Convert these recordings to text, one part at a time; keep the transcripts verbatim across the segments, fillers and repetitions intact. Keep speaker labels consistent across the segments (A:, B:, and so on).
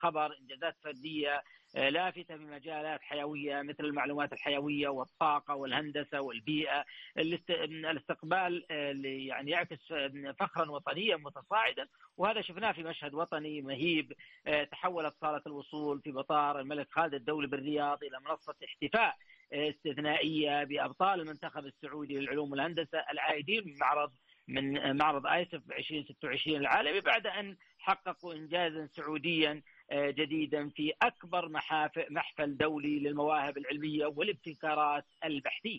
A: الخبر إنجازات فردية لافتة في مجالات حيوية مثل المعلومات الحيوية والطاقة والهندسة والبيئة. الاستقبال يعني يعكس فخرا وطنيا متصاعدا، وهذا شفناه في مشهد وطني مهيب. تحولت صالة الوصول في مطار الملك خالد الدولي بالرياض إلى منصة احتفاء استثنائية بأبطال المنتخب السعودي للعلوم والهندسة العائدين من معرض من معرض آيسف عشرين ستة وعشرين العالمي، بعد أن حققوا إنجازا سعوديا جديدا في أكبر محفل دولي للمواهب العلمية والابتكارات البحثية.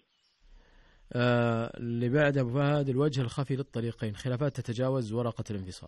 B: آه اللي بعد أبو فهد، الوجه الخفي للطريقين، خلافات تتجاوز ورقة الانفصال.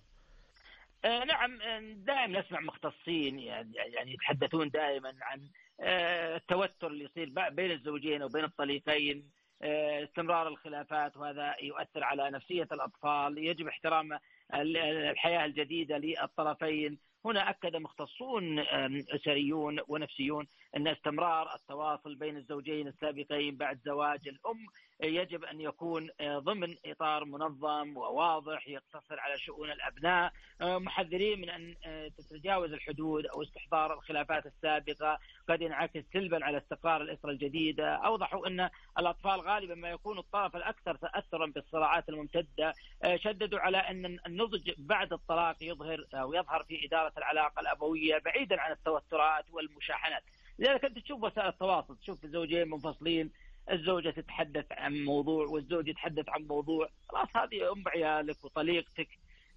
A: آه نعم، دائما نسمع مختصين يعني يتحدثون دائما عن آه التوتر اللي يصير بين الزوجين أو بين الطليقين، آه استمرار الخلافات، وهذا يؤثر على نفسية الأطفال. يجب احترام الحياة الجديدة للطرفين. هنا أكد مختصون أسريون ونفسيون أن استمرار التواصل بين الزوجين السابقين بعد زواج الأم يجب أن يكون ضمن إطار منظم وواضح يقتصر على شؤون الأبناء، محذرين من أن تتجاوز الحدود أو استحضار الخلافات السابقة قد ينعكس سلبا على استقرار الأسرة الجديدة. أوضحوا أن الأطفال غالبا ما يكون الطرف الأكثر تأثرا بالصراعات الممتدة. شددوا على أن النضج بعد الطلاق يظهر أو يظهر في إدارة العلاقة الأبوية بعيدا عن التوترات والمشاحنات. لذلك أنت تشوف وسائل التواصل، تشوف زوجين منفصلين، الزوجة تتحدث عن موضوع والزوج يتحدث عن موضوع، خلاص هذه أم عيالك وطليقتك،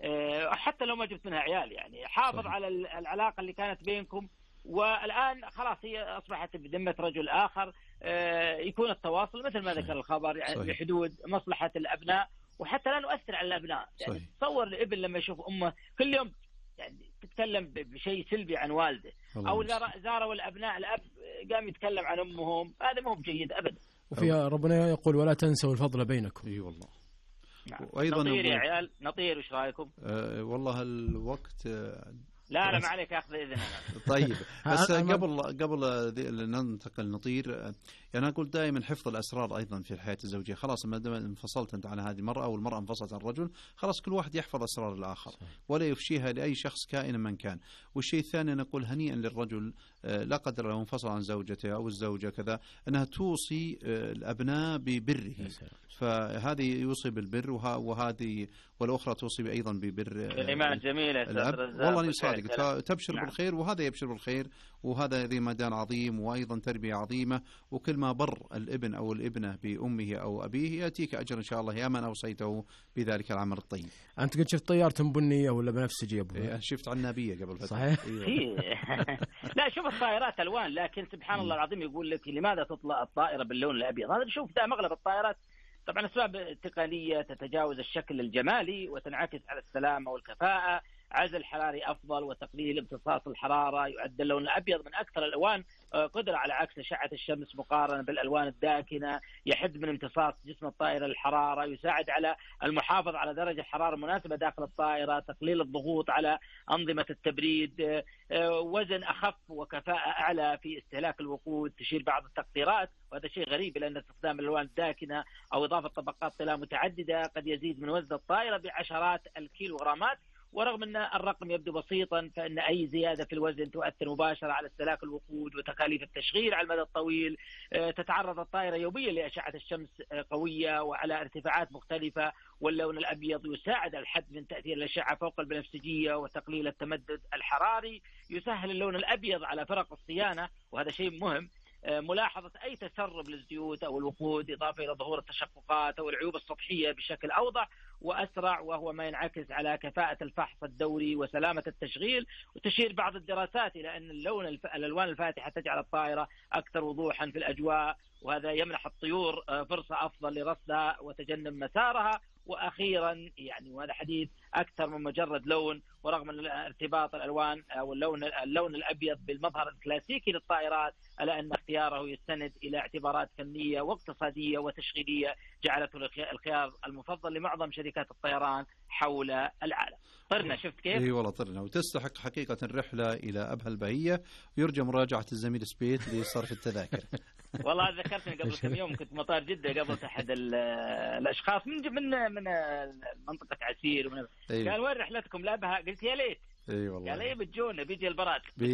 A: حتى لو ما جبت منها عيال يعني حافظ صحيح. على العلاقة اللي كانت بينكم، والآن خلاص هي أصبحت بذمة رجل آخر. يكون التواصل مثل ما ذكر الخبر يعني بحدود مصلحة الأبناء، وحتى لا نؤثر على الأبناء. يعني تصور الابن لما يشوف أمه كل يوم يعني تتكلم بشيء سلبي عن والده، أو إذا زاروا الأبناء الأب قام يتكلم عن أمهم، هذا مو بجيد أبدا.
B: وفيها ربنا يقول ولا تنسوا الفضل بينكم.
C: اي والله.
A: نعم. وأيضا نطير يا عيال نطير، وش رأيكم؟
C: أه والله الوقت أه
A: لا لا ما عليك أخذ إذن.
C: طيب بس قبل قبل ننتقل نطير، يعني أقول دائما حفظ الأسرار أيضا في الحياة الزوجية. خلاص ما دام انفصلت أنت عن هذه المرأة أو المرأة انفصلت عن الرجل، خلاص كل واحد يحفظ أسرار الآخر ولا يفشيها لأي شخص كائنا من كان. والشيء الثاني نقول هنيئا للرجل لا قدر الله انفصل عن زوجته أو الزوجة كذا، أنها توصي الأبناء ببره، فهذه يوصي بالبر وهذه والأخرى توصي أيضا ببر
A: الإيمان. جميلة
C: والله صادق، تبشر نعم. بالخير وهذا يبشر بالخير، وهذا ذي مدان عظيم وأيضا تربية عظيمة. وكل ما بر الابن أو الابنة بأمه أو أبيه يأتيك أجر إن شاء الله يا من أوصيته بذلك العمل الطيب.
B: أنت قد شفت طيارة بنية ولا بنفسجية أبو؟
C: إيه شفت عنابية قبل فترة.
B: صحيح.
A: لا شوف الطائرات ألوان، لكن سبحان الله العظيم يقول لك لماذا تطلع الطائرة باللون الأبيض؟ هذا نشوف ده مغلب الطائرات طبعا أسباب تقنية تتجاوز الشكل الجمالي وتنعكس على السلامة والكفاءة. عزل حراري أفضل وتقليل امتصاص الحرارة. يعد اللون الأبيض من أكثر الألوان قدرة على عكس أشعة الشمس مقارنة بالألوان الداكنة. يحد من امتصاص جسم الطائرة للحرارة. يساعد على المحافظة على درجة حرارة مناسبة داخل الطائرة. تقليل الضغوط على أنظمة التبريد. وزن أخف وكفاءة أعلى في استهلاك الوقود. تشير بعض التقديرات، وهذا شيء غريب لأن استخدام الألوان الداكنة أو إضافة طبقات طلاء متعددة قد يزيد من وزن الطائرة بعشرات الكيلوغرامات. ورغم أن الرقم يبدو بسيطا فإن أي زيادة في الوزن تؤثر مباشرة على استهلاك الوقود وتكاليف التشغيل على المدى الطويل. تتعرض الطائرة يوميا لأشعة الشمس قوية وعلى ارتفاعات مختلفة، واللون الأبيض يساعد على الحد من تأثير الأشعة فوق البنفسجية وتقليل التمدد الحراري. يسهل اللون الأبيض على فرق الصيانة، وهذا شيء مهم، ملاحظة أي تسرب للزيوت أو الوقود، إضافة إلى ظهور التشققات أو العيوب السطحية بشكل أوضح وأسرع، وهو ما ينعكس على كفاءة الفحص الدوري وسلامة التشغيل. وتشير بعض الدراسات إلى أن اللون الف... الألوان الفاتحة تجعل الطائرة أكثر وضوحا في الأجواء، وهذا يمنح الطيور فرصة أفضل لرصدها وتجنب مسارها. وأخيرا يعني وهذا حديث أكثر من مجرد لون، ورغم أن ارتباط الألوان أو اللون اللون الأبيض بالمظهر الكلاسيكي للطائرات، ألا أن اختياره يستند إلى اعتبارات فنية واقتصادية وتشغيلية جعلته الخيار المفضل لمعظم شركات الطيران حول العالم. طرنا شفت كيف؟
C: اي والله طرنا، وتستحق حقيقة الرحلة إلى أبها البهية، ويرجى مراجعة الزميل سبيت لصرف التذاكر.
A: والله ذكرتني قبل كم يوم كنت مطار جدة، قبل أحد الأشخاص من من من منطقة عسير ومن... قال وين رحلتكم لأبها؟ قلت يا ليت.
C: اي والله.
A: قال ايه بتجونا بيجي البراد.